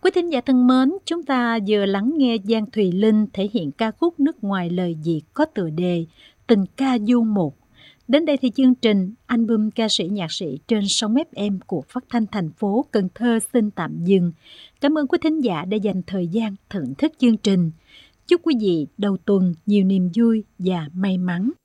Quý thính giả thân mến, chúng ta vừa lắng nghe Giang Thùy Linh thể hiện ca khúc nước ngoài lời Việt có tựa đề Tình ca du mục. Đến đây thì chương trình album ca sĩ nhạc sĩ trên sóng FM của Phát thanh thành phố Cần Thơ xin tạm dừng. Cảm ơn quý thính giả đã dành thời gian thưởng thức chương trình. Chúc quý vị đầu tuần nhiều niềm vui và may mắn.